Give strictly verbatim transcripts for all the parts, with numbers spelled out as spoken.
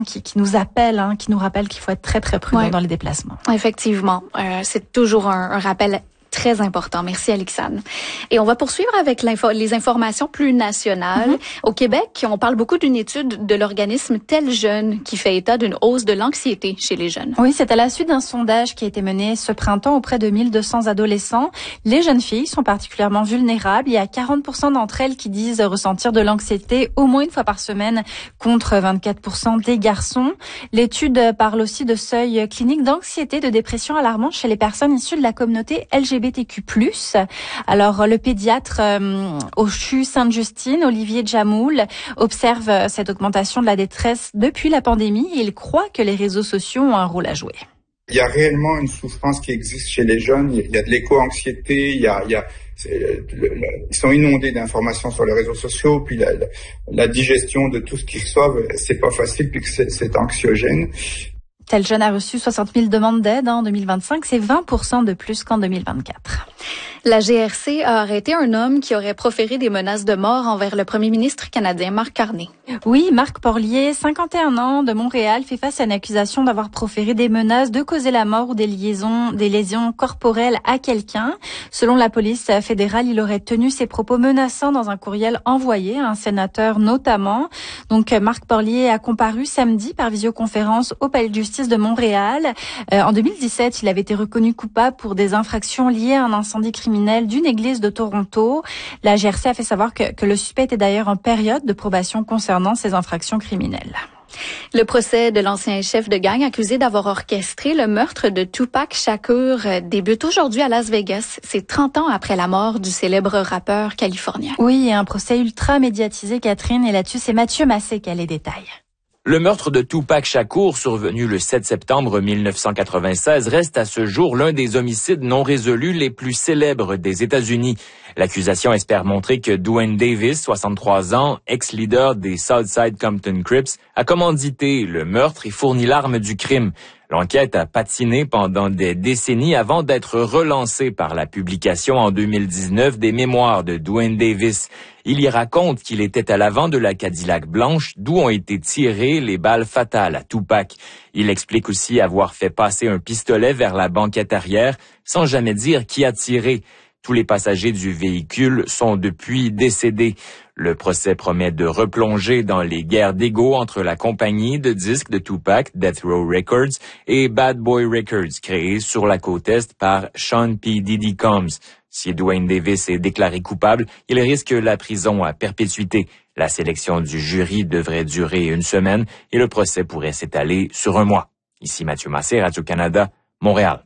Qui, qui nous appelle, hein, qui nous rappelle qu'il faut être très, très prudent ouais. dans les déplacements. Effectivement, euh, c'est toujours un, un rappel très important. Merci, Alexandre. Et on va poursuivre avec les informations plus nationales. Mm-hmm. Au Québec, on parle beaucoup d'une étude de l'organisme Tel Jeune qui fait état d'une hausse de l'anxiété chez les jeunes. Oui, c'est à la suite d'un sondage qui a été mené ce printemps auprès de mille deux cents adolescents. Les jeunes filles sont particulièrement vulnérables. Il y a quarante pour cent d'entre elles qui disent ressentir de l'anxiété au moins une fois par semaine contre vingt-quatre pour cent des garçons. L'étude parle aussi de seuils cliniques d'anxiété, de dépression alarmants chez les personnes issues de la communauté L G B T Q plus. Alors, le pédiatre euh, au C H U Sainte-Justine, Olivier Jamoul, observe euh, cette augmentation de la détresse depuis la pandémie et il croit que les réseaux sociaux ont un rôle à jouer. Il y a réellement une souffrance qui existe chez les jeunes. Il y a de l'éco-anxiété, il y a, il y a le, le, ils sont inondés d'informations sur les réseaux sociaux, puis la, la, la digestion de tout ce qu'ils reçoivent, c'est pas facile, puis que c'est, c'est anxiogène. Tel Jeune a reçu soixante mille demandes d'aide en deux mille vingt-cinq, c'est vingt pour cent de plus qu'en deux mille vingt-quatre. La G R C a arrêté un homme qui aurait proféré des menaces de mort envers le premier ministre canadien Marc Carney. Oui, Marc Porlier, cinquante et un ans, de Montréal, fait face à une accusation d'avoir proféré des menaces de causer la mort ou des liaisons, des lésions corporelles à quelqu'un. Selon la police fédérale, il aurait tenu ses propos menaçants dans un courriel envoyé à un sénateur notamment. Donc, Marc Porlier a comparu samedi par visioconférence au palais de justice de Montréal. Euh, en deux mille dix-sept, il avait été reconnu coupable pour des infractions liées à un incendie criminel d'une église de Toronto. La G R C a fait savoir que, que le suspect était d'ailleurs en période de probation concernant ces infractions criminelles. Le procès de l'ancien chef de gang accusé d'avoir orchestré le meurtre de Tupac Shakur débute aujourd'hui à Las Vegas. C'est trente ans après la mort du célèbre rappeur californien. Oui, un procès ultra médiatisé, Catherine, et là-dessus, c'est Mathieu Massé qui a les détails. Le meurtre de Tupac Shakur, survenu le sept septembre mille neuf cent quatre-vingt-seize, reste à ce jour l'un des homicides non résolus les plus célèbres des États-Unis. L'accusation espère montrer que Duane Davis, soixante-trois ans, ex-leader des Southside Compton Crips, a commandité le meurtre et fourni l'arme du crime. L'enquête a patiné pendant des décennies avant d'être relancée par la publication en deux mille dix-neuf des mémoires de Duane Davis. Il y raconte qu'il était à l'avant de la Cadillac blanche d'où ont été tirées les balles fatales à Tupac. Il explique aussi avoir fait passer un pistolet vers la banquette arrière sans jamais dire qui a tiré. Tous les passagers du véhicule sont depuis décédés. Le procès promet de replonger dans les guerres d'ego entre la compagnie de disques de Tupac, Death Row Records, et Bad Boy Records, créée sur la côte Est par Sean P. Diddy Combs. Si Duane Davis est déclaré coupable, il risque la prison à perpétuité. La sélection du jury devrait durer une semaine et le procès pourrait s'étaler sur un mois. Ici Mathieu Massé, Radio-Canada, Montréal.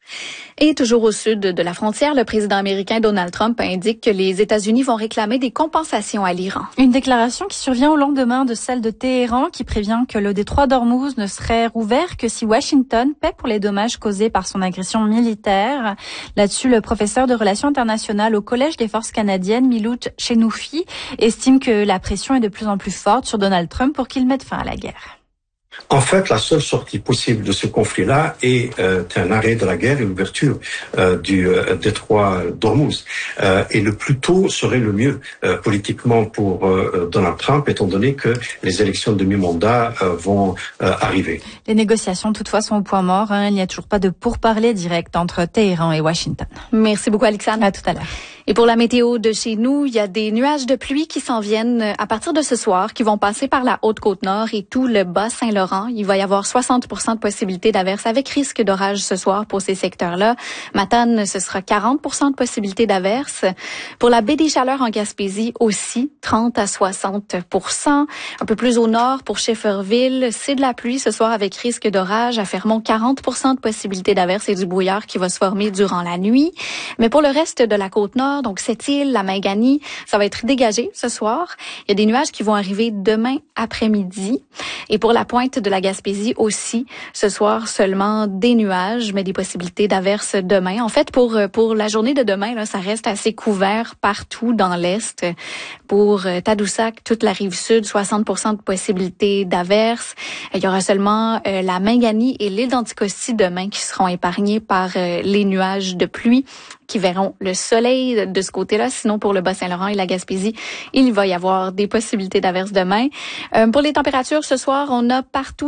Et toujours au sud de la frontière, le président américain Donald Trump indique que les États-Unis vont réclamer des compensations à l'Iran. Une déclaration qui survient au lendemain de celle de Téhéran qui prévient que le détroit d'Ormuz ne serait rouvert que si Washington paie pour les dommages causés par son agression militaire. Là-dessus, le professeur de relations internationales au Collège des forces canadiennes, Miloud Chenoufi, estime que la pression est de plus en plus forte sur Donald Trump pour qu'il mette fin à la guerre. En fait, la seule sortie possible de ce conflit-là est euh, un arrêt de la guerre et l'ouverture euh, du euh, détroit d'Ormuz. Euh, et le plus tôt serait le mieux euh, politiquement pour euh, Donald Trump, étant donné que les élections de mi-mandat euh, vont euh, arriver. Les négociations, toutefois, sont au point mort. Hein. Il n'y a toujours pas de pourparlers direct entre Téhéran et Washington. Merci beaucoup, Alexandre. À tout à l'heure. Et pour la météo de chez nous, il y a des nuages de pluie qui s'en viennent à partir de ce soir, qui vont passer par la Haute-Côte-Nord et tout le Bas-Saint-Laurent. Il va y avoir soixante pour cent de possibilité d'averse avec risque d'orage ce soir pour ces secteurs-là. Matane, ce sera quarante pour cent de possibilité d'averse. Pour la baie des Chaleurs en Gaspésie aussi, trente à soixante pour cent. Un peu plus au nord, pour Shefferville, c'est de la pluie ce soir avec risque d'orage. À Fermont, quarante pour cent de possibilité d'averse et du brouillard qui va se former durant la nuit. Mais pour le reste de la Côte-Nord, donc Sept-Îles, la Minganie, ça va être dégagé ce soir. Il y a des nuages qui vont arriver demain après-midi. Et pour la pointe de la Gaspésie aussi, ce soir seulement des nuages, mais des possibilités d'averses demain. En fait, pour pour la journée de demain, là, ça reste assez couvert partout dans l'Est. Pour Tadoussac, toute la rive sud, soixante pour cent de possibilités d'averses. Il y aura seulement euh, la Minganie et l'île d'Anticosti demain qui seront épargnés par euh, les nuages de pluie qui verront le soleil de ce côté-là. Sinon, pour le Bas-Saint-Laurent et la Gaspésie, il va y avoir des possibilités d'averses demain. Euh, pour les températures, ce soir, on a partout